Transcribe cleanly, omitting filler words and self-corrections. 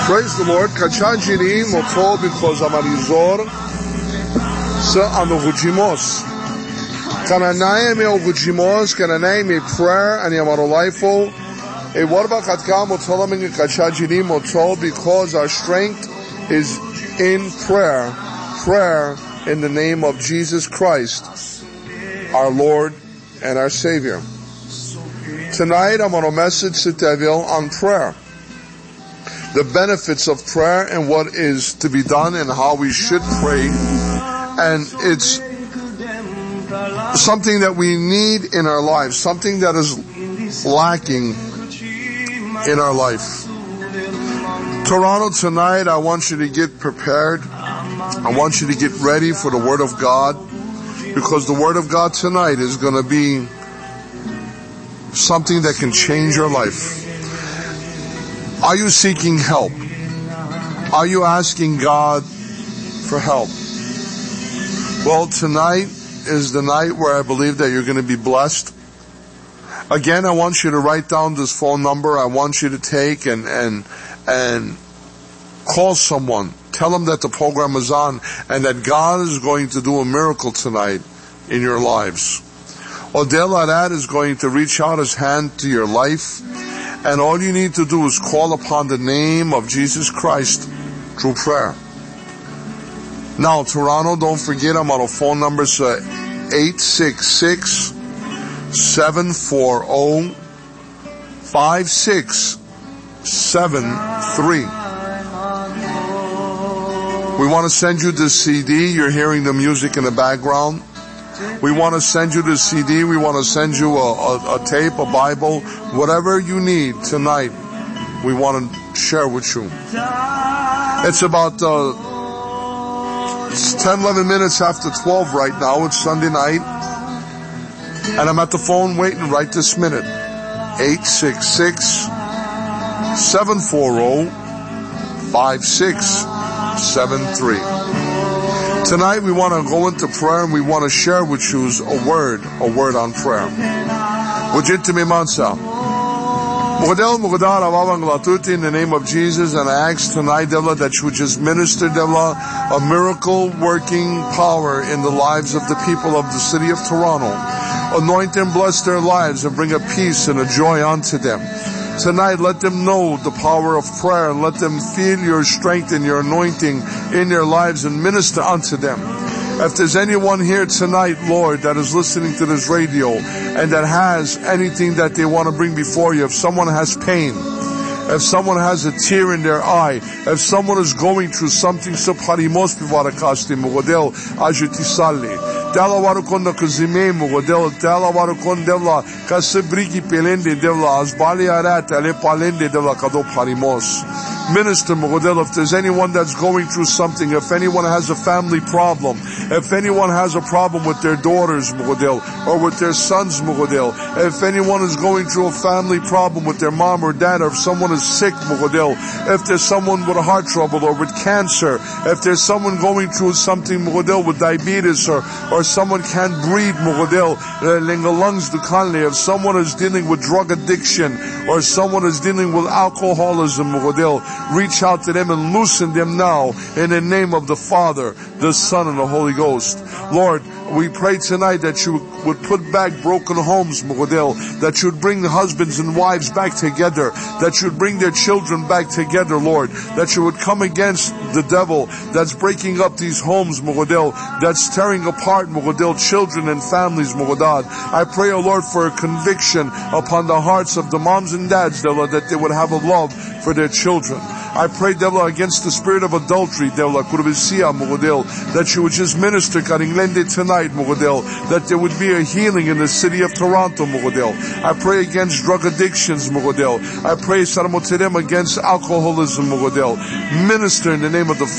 Praise the Lord. Kachajiri moto because amarizor sa anuvujimos. Kananaye me ovujimos, kananaye me prayer and yamarolifo. A warba katka motolaming kachajiri moto because our strength is in prayer. Prayer in the name of Jesus Christ, our Lord and our Savior. Tonight I'm on a message to Devil on prayer. The benefits of prayer and what is to be done and how we should pray. And it's something that we need in our lives, something that is lacking in our life. Toronto, tonight I want you to get prepared. I want you to get ready for the Word of God, because the Word of God tonight is going to be something that can change your life. Are you seeking help? Are you asking God for help? Well, tonight is the night where I believe that you're going to be blessed. Again, I want you to write down this phone number. I want you to take and call someone. Tell them that the program is on and that God is going to do a miracle tonight in your lives. Odell Arad is going to reach out his hand to your life. And all you need to do is call upon the name of Jesus Christ through prayer. Now, Toronto, don't forget, I'm on a phone number, 866-740-5673. We want to send you the CD. You're hearing the music in the background. We want to send you the CD. We want to send you a tape, a Bible, whatever you need tonight. We want to share with you. It's about 10-11 minutes after 12 right now. It's Sunday night. And I'm at the phone waiting right this minute. 866-740-5673. Tonight we want to go into prayer and we want to share with you a word on prayer. Wajitimi Mansa. In the name of Jesus, and I ask tonight, Devla, that you would just minister, Devla, a miracle working power in the lives of the people of the city of Toronto. Anoint and bless their lives and bring a peace and a joy unto them. Tonight, let them know the power of prayer and let them feel your strength and your anointing in their lives and minister unto them. If there's anyone here tonight, Lord, that is listening to this radio and that has anything that they want to bring before you, if someone has pain, if someone has a tear in their eye, if someone is going through something, subharimos pivarakasti mugodel ajutisali. Dela warukonda kuzime mugodel, dela warukon devla kasibriki pelende devla azbali arat ale palende devla kado parimos. Minister mugodel, if there's anyone that's going through something, if anyone has a family problem, if anyone has a problem with their daughters mugodel or with their sons mugodel, if anyone is going through a family problem with their mom or dad, or if someone is sick mugodel, if there's someone with heart trouble or with cancer, if there's someone going through something mugodel with diabetes or someone can't breathe mugodel, lungs dukanle, if someone is dealing with drug addiction or someone is dealing with alcoholism mugodel, reach out to them and loosen them now in the name of the Father, the Son, and the Holy Ghost. Lord, we pray tonight that you would put back broken homes, Mugodel, that you would bring the husbands and wives back together, that you would bring their children back together, Lord, that you would come against the devil that's breaking up these homes, Mugodel, that's tearing apart, Mugodel, children and families, Mugodad. I pray, O Lord, for a conviction upon the hearts of the moms and dads, Devla, that they would have a love for their children. I pray, Devla, against the spirit of adultery, Devla, Kurvisia, Mugodel, that you would just minister, Karinglende, tonight, Mugodel, that there would be a healing in the city of Toronto, Mugodel. I pray against drug addictions, Mugodel. I pray, Sarmotirem, against alcoholism, Mugodel. Minister in the name of the